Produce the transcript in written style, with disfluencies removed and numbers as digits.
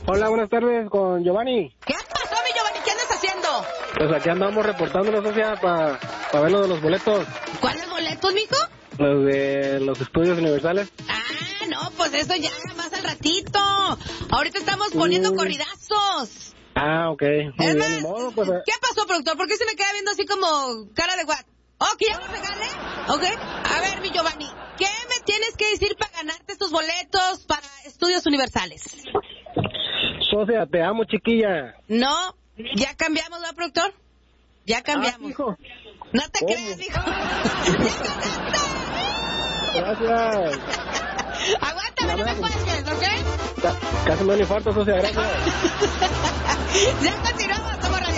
Hola, buenas tardes, con Giovanni. ¿Qué pasó, mi Giovanni? ¿Qué andas haciendo? Pues aquí andamos reportándonos, socia, para ver lo de los boletos. ¿Cuáles boletos, mijo? Los de los estudios universales. Ah, no, pues eso ya más al ratito. Ahorita estamos poniendo corridazos. Ah, ok. Es más, Ni modo, pues, ¿qué pasó, productor? ¿Por qué se me queda viendo así como cara de what? Oh, ¿que ya lo regale? Ok. A ver, mi Giovanni, ¿qué me tienes que decir para ganarte estos boletos para estudios universales? socia, te amo, chiquilla. No, ya cambiamos, ¿verdad, productor? Ya cambiamos. Hijo. No te ¿Cómo? creas, hijo. Gracias. Aguántame, no me cuelgues, ¿ok? Casi me da un infarto, socia, gracias. Ya está